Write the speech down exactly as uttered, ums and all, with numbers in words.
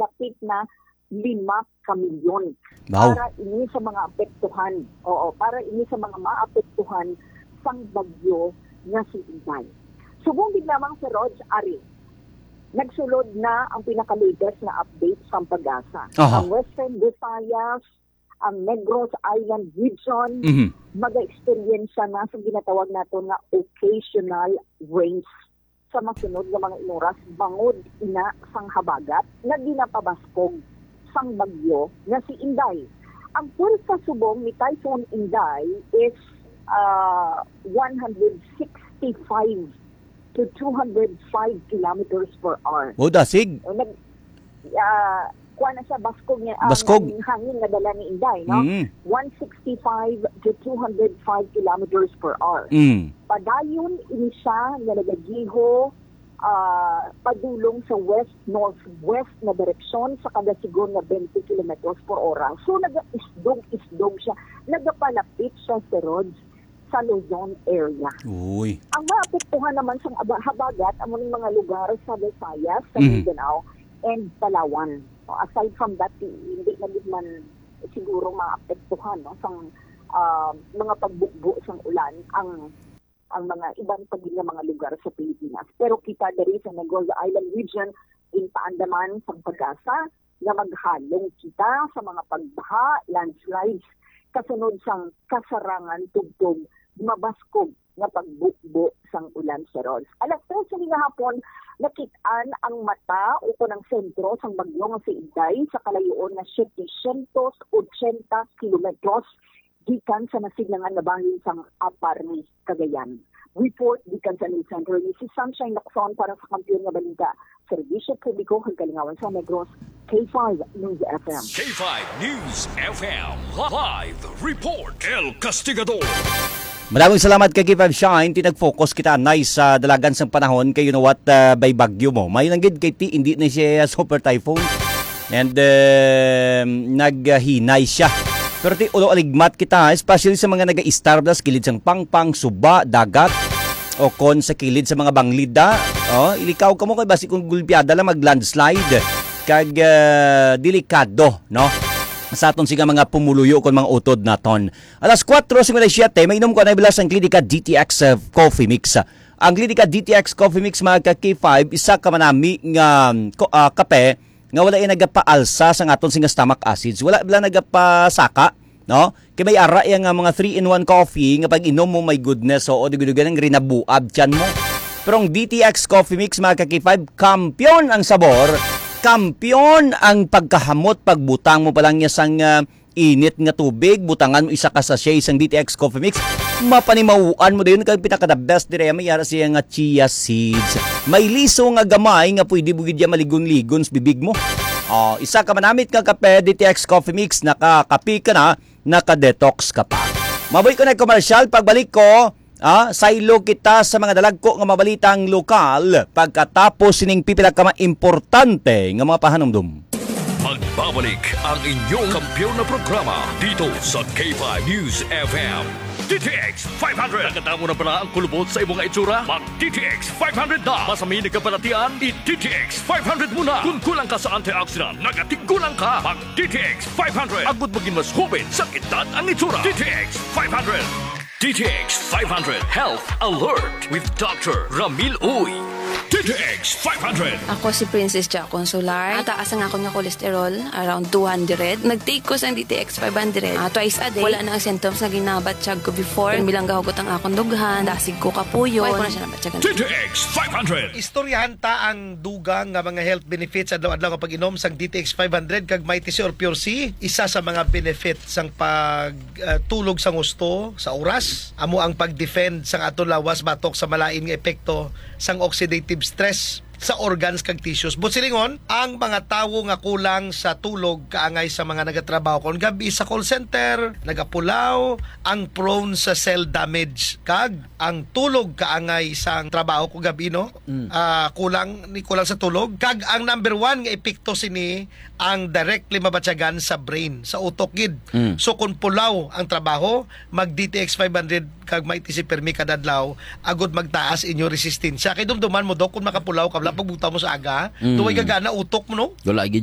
malapit na lima kamilyon. Wow. Para ini sa mga apektuhan. Oo, para ini sa mga maapektuhan sang bagyo nga si Inday. Subong din lamang si Rog Ari. Nagsulod na ang pinaka-latest na update sa Pag-asa. Aha. Ang Western Visayas, ang Negros Island region, Mhm. mag-experience na sa ginatawag nato nga occasional rains sa masunod nga mga inuras bangod ina sang habagat na ginapabaskog sang bagyo nga si Inday. Ang pulsa subong ni Typhoon Inday is uh, one hundred sixty-five to two hundred five kilometers per hour. O, dasig. Nag uh, kuha na siya baskog niya ang Baskog. hangin nga dala ni Inday, no? Mm. one sixty-five to two hundred five kilometers per hour. Mm. Padayon ini siya nga nagagiho uh, padulong sa west-northwest na direksyon sa kada sigon nga twenty kilometers per oras. So naga-isdog-isdog siya, nagapalapit siya sa roads sa Luzon area. Uy. Ang maapektuhan naman sa habagat ang mga lugar sa Visayas, sa Mhm. Mindanao, and Palawan. So, aside from that, hindi na din man siguro maapektuhan no, sang uh, mga pagbukbo sang ulan ang ang mga ibang paging mga lugar sa Pilipinas. Pero kita diri sa Negros Island region in Paandaman sa Pag-asa na maghalong kita sa mga pagbaha, landslides, kasunod sang kasarangan tugtog mabaskog nga pagbukbo sang ulan sa roads. Alas tres nga hapon, nakitaan ang mata o ng sentro sang bagyo nga si Inday sa kalayoon na setecentos ochenta kilometros gikan sa nasiglangan na bahin sang Aparni, Cagayan. Report gikan sa News Center ni si Sunshine Lacson para sa kampiyon nga balita. Servisyo publiko Hanggalingawan sa Negros, K five News F M. K five News F M. Live report. El Castigador. Maraming salamat kay K five Shine. Tinag-focus kita nice sa dalagan sang panahon kay you know what uh, by bagyo mo. May langgid kay ti hindi na siya super typhoon. And uh, naghinay siya. Pero ti ulo aligmat kita, especially sa mga naga-starve sa kilid sang pangpang, suba, dagat o kon sa kilid sa mga banglida. Oh, ilikaw ka mo kay basi kung gulpiada lang mag-landslide. Kag uh, delikado, no? Sa aton siga mga pumuluyo kon mga utod naton. Alas kwatro siyete, may inom ko na bilas ang Clinica D T X uh, Coffee Mix. Ang Clinica D T X Coffee Mix mga ka-K five, isa ka manami nga uh, kape nga wala ay nagapaalsa sa aton singa stomach acids. Wala bala nagapasaka, no? Kay may ara yang mga three in one coffee nga pag inom mo my goodness, so o digudugan ang rinabuab tiyan mo. Pero ang D T X Coffee Mix mga ka-K five, kampiyon ang sabor. Kampiyon ang pagkahamot, pagbutang mo pa lang niya sang uh, init nga tubig, butangan mo isa ka sa sachet isang D T X Coffee Mix, mapanimawuan mo din kag pinaka the best dire may ara siya nga chia seeds. May liso nga gamay nga pwede bugid ya maligon-ligon sa bibig mo. Oh, isa ka manamit nga kape D T X Coffee Mix, nakakapi ka na, naka-detox ka pa. Maboy ko na commercial, pagbalik ko Ah, saylo kita sa mga dalagko nga mabalitang lokal pagkatapos sining pipila ka importante nga mga pahanumdum. Magbabalik ang inyong kampiyon na programa dito sa K five News F M. D T X five hundred. Nakatamo na pala ang kulubot sa imong itsura? Mag-D T X five hundred na. Masami nagkapalatian, i-D T X five hundred muna. Kung kulang ka sa antioxidant, nagatigkulang ka. Mag-D T X five hundred. Agud maging mas hubin sa kitat ang itsura. D T X five hundred. D T X five hundred Health Alert with Doctor Ramil Uy. D T X five hundred. Ako si Princess Jack Consular. Taas ang ako ng cholesterol, around two hundred. Nag-take ko sa D T X five hundred. Uh, twice a day. Wala na ang symptoms na ginabatsyag ko before. Kung bilang gahugot ang akong dughan, dasig ko kapuyon. Wala ko na siya nabatyagan. D T X five hundred. Istoryahan ta ang dugang nga mga health benefits adlaw-adlaw nga pag-inom sang D T X five hundred kag Mighty C or Pure C. Isa sa mga benefits sang pagtulog uh, sang gusto sa oras. Amo ang pag-defend sang aton lawas batok sa malain nga epekto sang oxidative stress sa organs kag tissues. Busilingon, ang mga tawo nga kulang sa tulog kaangay sa mga nagatrabaho kon gabi sa call center, nagapulaw, ang prone sa cell damage kag ang tulog kaangay sa trabaho ko gabi no. Mm. Uh, kulang ni kulang sa tulog kag ang number one nga epekto sini ang directly mabatyagan sa brain, sa utok gid. Mm. So kung pulaw ang trabaho, mag D T X five hundred kag may tisip permi kadadlaw, agud magtaas inyo resistensya. Kay dumduman mo dok kung makapulaw ka pagbuta mo sa aga, mm. tuway gagana utok mo no. Wala